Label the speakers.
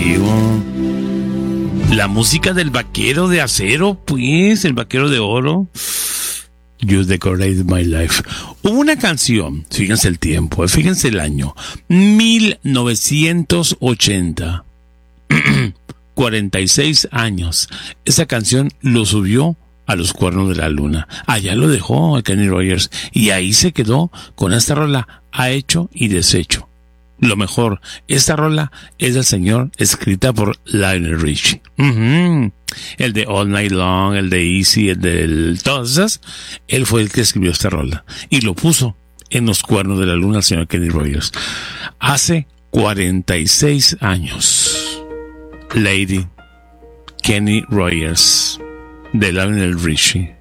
Speaker 1: digo. La música del vaquero de acero, pues, el vaquero de oro. You Decorated My Life. Hubo una canción, fíjense el tiempo, fíjense el año, 1980. 46 años. Esa canción lo subió a los cuernos de la luna. Allá lo dejó Kenny Rogers y ahí se quedó con esta rola, ha hecho y deshecho. Lo mejor, esta rola es del señor, escrita por Lionel Richie. El de All Night Long, el de Easy, el de todas esas, él fue el que escribió esta rola y lo puso en los cuernos de la luna al señor Kenny Rogers. Hace 46 años. Lady Kenny Rogers, de Lionel Richie.